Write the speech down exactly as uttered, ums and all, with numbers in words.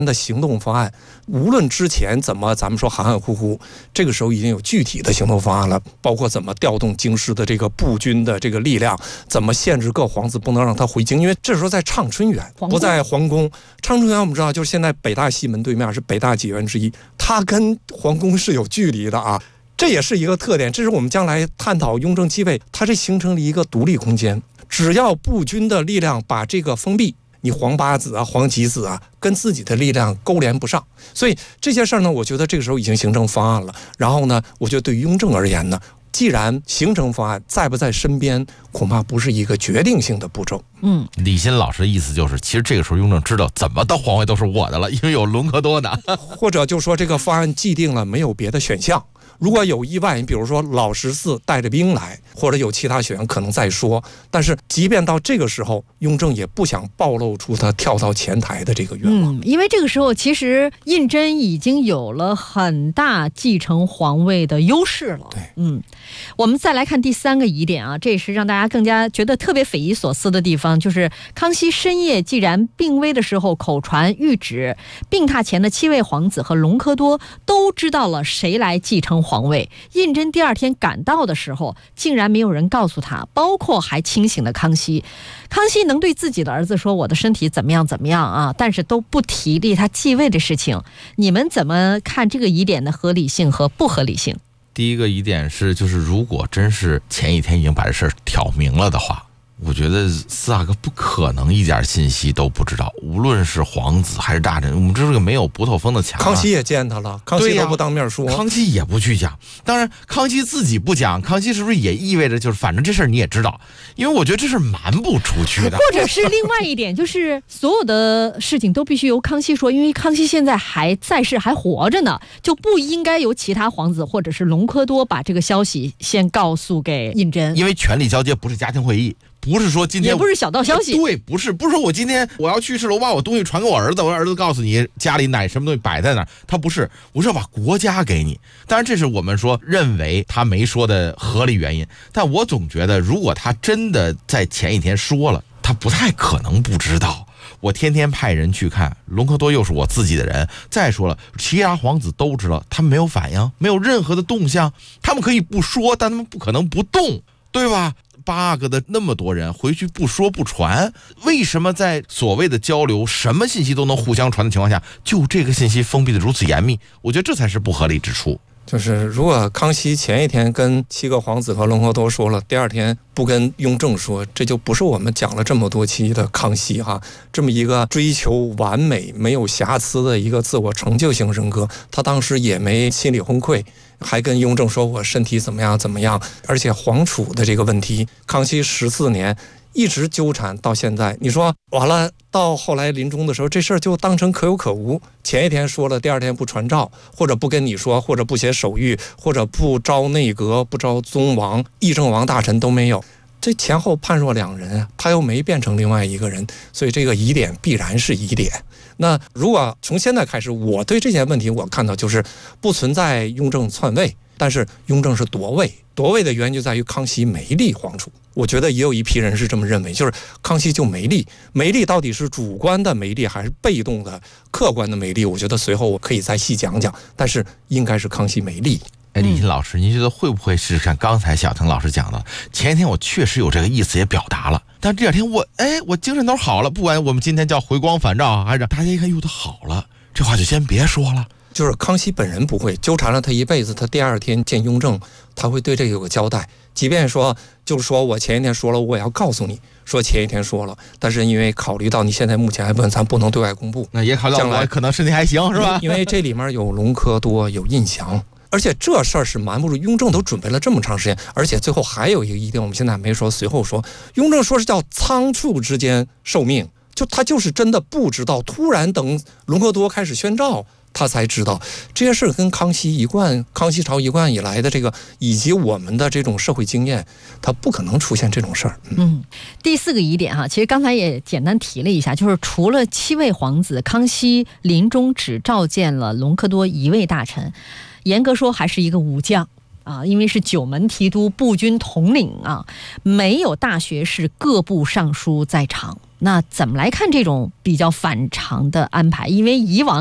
的行动方案，无论之前怎么咱们说含含糊糊，这个时候已经有具体的行动方案了，包括怎么调动京师的这个步军的这个力量，怎么限制各皇子不能让他回京，因为这时候在畅春园，不在皇宫。畅春园我们知道，就是现在北大西门对面是北大几园之一，它跟皇宫是有距离的啊。这也是一个特点，这是我们将来探讨雍正继位，它是形成了一个独立空间。只要步军的力量把这个封闭，你皇八子啊、皇几子啊，跟自己的力量勾连不上，所以这些事儿呢，我觉得这个时候已经形成方案了。然后呢，我觉得对于雍正而言呢，既然形成方案，在不在身边，恐怕不是一个决定性的步骤。 嗯，李欣老师的意思就是，其实这个时候雍正知道怎么到皇位都是我的了，因为有隆科多呢。 或者就说这个方案既定了，没有别的选项。如果有意外，你比如说老十四带着兵来，或者有其他选项，可能再说。但是即便到这个时候，雍正也不想暴露出他跳到前台的这个愿望。 嗯，因为这个时候其实胤禛已经有了很大继承皇位的优势了。 对， 嗯，我们再来看第三个疑点啊，这也是让大家更加觉得特别匪夷所思的地方，就是康熙深夜既然病危的时候口传谕旨，病榻前的七位皇子和隆科多都知道了谁来继承皇位。胤禛第二天赶到的时候，竟然没有人告诉他，包括还清醒的康熙。康熙能对自己的儿子说我的身体怎么样怎么样啊，但是都不提立他继位的事情。你们怎么看这个疑点的合理性和不合理性？ 第一个疑点是，就是如果真是前一天已经把这事儿挑明了的话，我觉得四阿哥不可能一点信息都不知道，无论是皇子还是大臣，我们这是个没有不透风的墙、啊。 康熙也见他了，康熙都不当面说、 啊、康熙也不去讲。当然康熙自己不讲，康熙是不是也意味着就是反正这事儿你也知道？因为我觉得这事儿瞒不出去的。 或者是另外一点，就是所有的事情都必须由康熙说，因为康熙现在还在世还活着呢，就不应该由其他皇子或者是隆科多把这个消息先告诉给胤禛， 因为权力交接不是家庭会议，不是说今天也不是小道消息， 对，不是不是说我今天我要去世了，我把我东西传给我儿子，我儿子告诉你家里哪什么东西摆在哪儿，他不是，我是要把国家给你。当然这是我们说认为他没说的合理原因，但我总觉得如果他真的在前一天说了，他不太可能不知道。我天天派人去看，隆科多又是我自己的人，再说了其他皇子都知道，他们没有反应，没有任何的动向，他们可以不说，但他们不可能不动，对吧？八个的那么多人回去不说不传，为什么在所谓的交流什么信息都能互相传的情况下，就这个信息封闭的如此严密？我觉得这才是不合理之处。 就是如果康熙前一天跟七个皇子和隆科多说了，第二天不跟雍正说，这就不是我们讲了这么多期的康熙哈，这么一个追求完美没有瑕疵的一个自我成就型人格，他当时也没心理崩溃，还跟雍正说我身体怎么样怎么样。而且皇储的这个问题，康熙十四年一直纠缠到现在，你说完了到后来临终的时候，这事儿就当成可有可无，前一天说了，第二天不传召，或者不跟你说，或者不写手谕，或者不招内阁，不招宗王、议政王大臣都没有，这前后判若两人，他又没变成另外一个人，所以这个疑点必然是疑点。那如果从现在开始，我对这件问题我看到就是不存在雍正篡位，但是雍正是夺位，夺位的原因就在于康熙没立皇储。我觉得也有一批人是这么认为，就是康熙就没立，没立到底是主观的没立还是被动的客观的没立，我觉得随后我可以再细讲讲，但是应该是康熙没立。 哎，李欣老师，您觉得会不会是像刚才小腾老师讲的，前一天我确实有这个意思也表达了，但这两天我哎我精神头好了，不管我们今天叫回光返照还是大家一看哟他好了，这话就先别说了。 就是康熙本人不会纠缠了他一辈子，他第二天见雍正，他会对这个有个交代。即便说就是说我前一天说了，我也要告诉你说前一天说了，但是因为考虑到你现在目前还不咱不能对外公布， 那也考虑到我可能身体还行是吧？ 因为这里面有隆科多，有胤祥，而且这事儿是瞒不住，雍正都准备了这么长时间，而且最后还有一个疑点，我们现在还没说，随后说雍正说是叫仓促之间受命，就他就是真的不知道，突然等隆科多开始宣召他才知道。这些事跟康熙一贯康熙朝一贯以来的这个以及我们的这种社会经验，他不可能出现这种事儿。嗯, 嗯，第四个疑点哈，其实刚才也简单提了一下，就是除了七位皇子，康熙临终只召见了隆科多一位大臣，严格说还是一个武将啊，因为是九门提督、步军统领啊，没有大学士、各部尚书在场。 那怎么来看这种比较反常的安排？因为以往